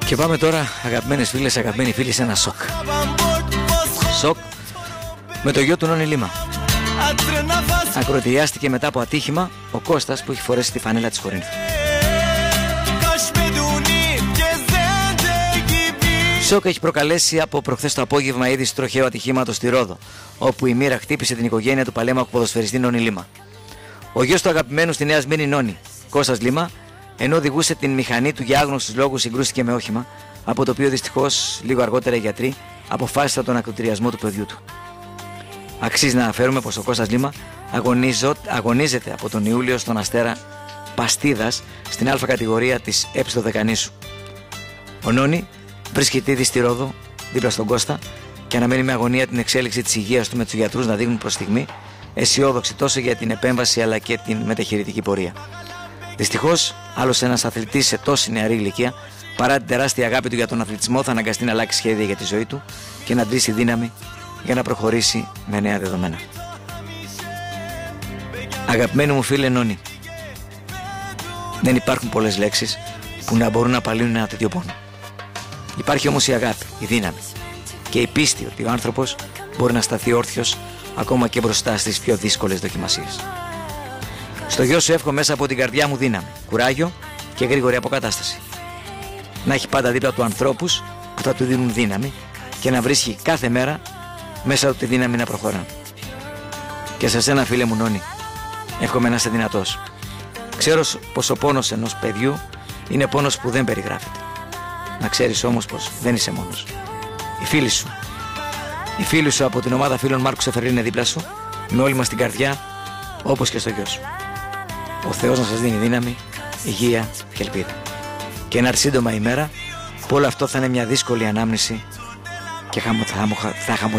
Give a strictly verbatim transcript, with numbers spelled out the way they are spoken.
Και πάμε τώρα, αγαπημένες φίλες, αγαπημένοι φίλοι, σε ένα σοκ. Σοκ με το γιο του Νόνι Λίμα. Ακροτηριάστηκε μετά από ατύχημα ο Κώστας που έχει φορέσει τη φανέλα της Κορίνθου. Σοκ έχει προκαλέσει από προχθές το απόγευμα είδηση τροχαίου ατυχήματος στη Ρόδο, όπου η μοίρα χτύπησε την οικογένεια του παλέμαχου ποδοσφαιριστή Νόνι Λίμα. Ο γιος του αγαπημένου στη Νέα Σμύρνη Νόνι, Κώστας Λίμα, ενώ οδηγούσε την μηχανή του για άγνωστους λόγους, συγκρούστηκε με όχημα, από το οποίο δυστυχώς λίγο αργότερα οι γιατροί αποφάσισαν τον ακροτηριασμό του παιδιού του. Αξίζει να αναφέρουμε πως ο Κώστας Λίμα αγωνίζεται από τον Ιούλιο στον Αστέρα Παστίδας στην Α κατηγορία της ΕΠΣ Δωδεκανήσου. Ο Νόνι βρίσκεται ήδη στη Ρόδο, δίπλα στον Κώστα, και αναμένει με αγωνία την εξέλιξη της υγείας του, με τους γιατρούς να δείχνουν προς στιγμή αισιόδοξοι τόσο για την επέμβαση αλλά και την μεταχειρητική πορεία. Δυστυχώς, άλλος ένας αθλητής σε τόση νεαρή ηλικία, παρά την τεράστια αγάπη του για τον αθλητισμό, θα αναγκαστεί να αλλάξει σχέδια για τη ζωή του και να ντύσει δύναμη για να προχωρήσει με νέα δεδομένα. Αγαπημένοι μου φίλε Νόνι, δεν υπάρχουν πολλές λέξεις που να μπορούν να απαλύνουν ένα τέτοιο πόνο. Υπάρχει όμως η αγάπη, η δύναμη και η πίστη ότι ο άνθρωπος μπορεί να σταθεί όρθιος ακόμα και μπροστά στις πιο δύσκολες δοκιμασίες. Στο γιο σου εύχομαι μέσα από την καρδιά μου δύναμη, κουράγιο και γρήγορη αποκατάσταση. Να έχει πάντα δίπλα του ανθρώπους που θα του δίνουν δύναμη και να βρίσκει κάθε μέρα μέσα από τη δύναμη να προχωρά. Και σε σένα φίλε μου Νόνι, εύχομαι να είσαι δυνατός. Ξέρω πως ο πόνος ενός παιδιού είναι πόνος που δεν περιγράφεται. Να ξέρεις όμως πως δεν είσαι μόνος. Οι φίλοι σου, οι φίλοι σου από την ομάδα φίλων Μάρκου Σεφερλή είναι δίπλα σου, με όλη μας την καρδιά, όπως και στο γιο σου. Ο Θεός να σας δίνει δύναμη, υγεία και ελπίδα. Και να έρθει σύντομα η μέρα που όλο αυτό θα είναι μια δύσκολη ανάμνηση και θα, θα, θα, θα